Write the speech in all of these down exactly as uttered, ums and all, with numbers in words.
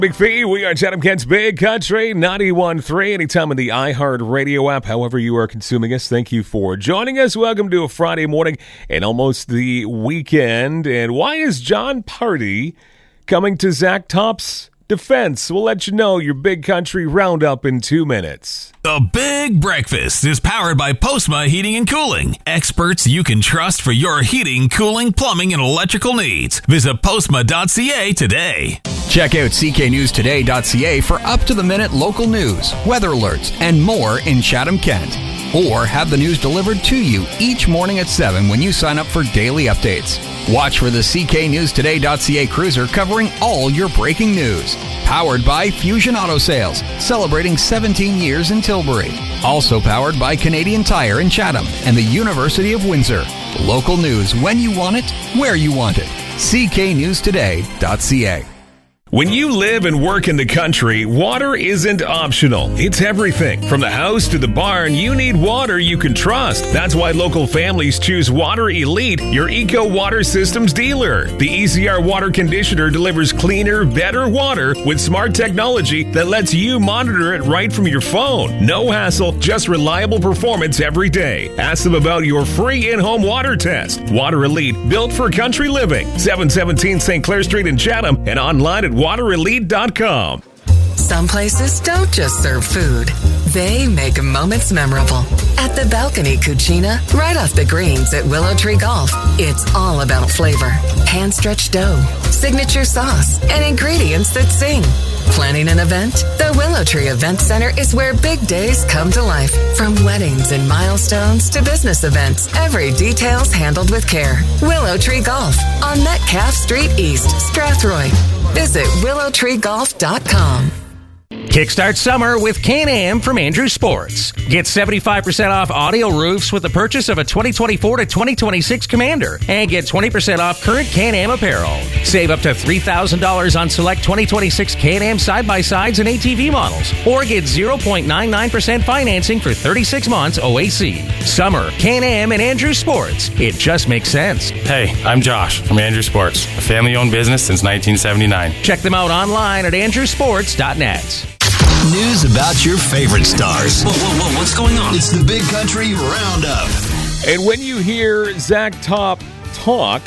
Big Fee, we are Chatham Kent's Big Country ninety-one point three. Anytime on the iHeart Radio app, however you are consuming us, thank you for joining us. Welcome to a Friday morning and almost the weekend. And why is Jon Pardi coming to Zach Top's defense? We'll let you know your Big Country Roundup in two minutes. The Big Breakfast is powered by Postma Heating and Cooling. Experts you can trust for your heating, cooling, plumbing, and electrical needs. Visit postma dot c a today. Check out c k news today dot c a for up-to-the-minute local news, weather alerts, and more in Chatham-Kent. Or have the news delivered to you each morning at seven when you sign up for daily updates. Watch for the c k news today dot c a cruiser covering all your breaking news. Powered by Fusion Auto Sales, celebrating seventeen years in Tilbury. Also powered by Canadian Tire in Chatham and the University of Windsor. Local news when you want it, where you want it. c k news today dot c a. When you live and work in the country, water isn't optional. It's everything. From the house to the barn, you need water you can trust. That's why local families choose Water Elite, your Eco Water Systems dealer. The E C R water conditioner delivers cleaner, better water with smart technology that lets you monitor it right from your phone. No hassle, just reliable performance every day. Ask them about your free in-home water test. Water Elite, built for country living. seven seventeen Saint Clair Street in Chatham and online at water elite dot com. Some places don't just serve food. They make moments memorable. At the Balcony Cucina, right off the greens at Willow Tree Golf, it's all about flavor. Hand-stretched dough, signature sauce, and ingredients that sing. Planning an event? The Willow Tree Event Center is where big days come to life. From weddings and milestones to business events, every detail's handled with care. Willow Tree Golf on Metcalf Street East, Strathroy. Visit willow tree golf dot com. Kickstart summer with Can-Am from Andrew Sports. Get seventy-five percent off audio roofs with the purchase of a twenty twenty-four to twenty twenty-six Commander and get twenty percent off current Can-Am apparel. Save up to three thousand dollars on select twenty twenty-six Can-Am side-by-sides and A T V models or get zero point nine nine percent financing for thirty-six months O A C. Summer, Can-Am and Andrew Sports. It just makes sense. Hey, I'm Josh from Andrew Sports, a family-owned business since nineteen seventy-nine. Check them out online at andrew sports dot net. News about your favorite stars. Whoa, whoa, whoa, what's going on? It's the Big Country Roundup. And when you hear Zach Top talk,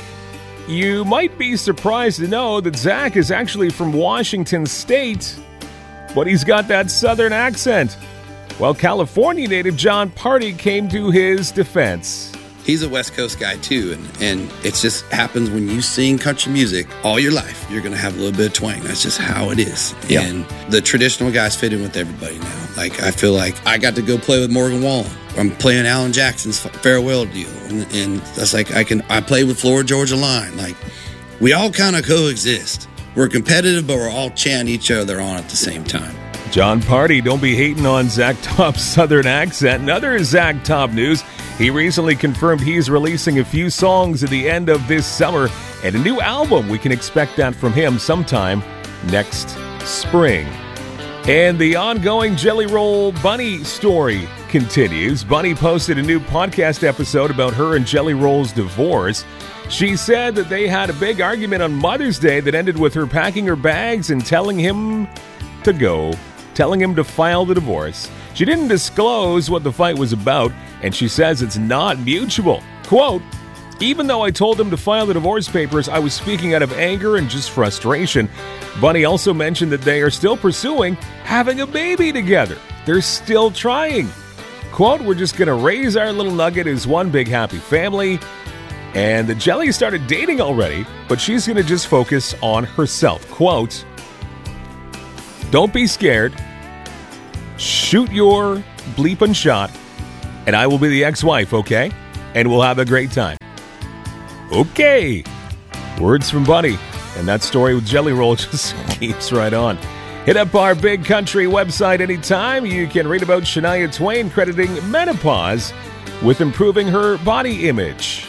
you might be surprised to know that Zach is actually from Washington State, but he's got that southern accent. Well, California native Jon Pardi came to his defense. He's a West Coast guy, too, and, and it just happens when you sing country music all your life, you're going to have a little bit of twang. That's just how it is. Yeah. And the traditional guys fit in with everybody now. Like, I feel like I got to go play with Morgan Wallen. I'm playing Alan Jackson's Farewell deal, and, and that's like I can. I play with Florida Georgia Line. Like, we all kind of coexist. We're competitive, but we're all chanting each other on at the same time. Jon Pardi, don't be hating on Zach Top's southern accent. And other Zach Top news, he recently confirmed he's releasing a few songs at the end of this summer and a new album. We can expect that from him sometime next spring. And the ongoing Jelly Roll Bunny story continues. Bunny posted a new podcast episode about her and Jelly Roll's divorce. She said that they had a big argument on Mother's Day that ended with her packing her bags and telling him to go. telling him to file the divorce. She didn't disclose what the fight was about, and she says it's not mutual. Quote, "Even though I told him to file the divorce papers, I was speaking out of anger and just frustration." Bunny also mentioned that they are still pursuing having a baby together. They're still trying. Quote, "We're just going to raise our little nugget as one big happy family." And the Jelly started dating already, but she's going to just focus on herself. Quote, "Don't be scared. Shoot your bleeping shot, and I will be the ex-wife, okay? And we'll have a great time." Okay. Words from Bunny. And that story with Jelly Roll just keeps right on. Hit up our Big Country website anytime. You can read about Shania Twain crediting menopause with improving her body image.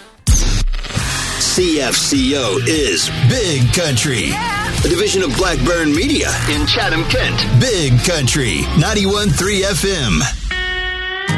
C F C O is Big Country. Yeah. A division of Blackburn Media in Chatham, Kent. Big Country, ninety-one point three F M.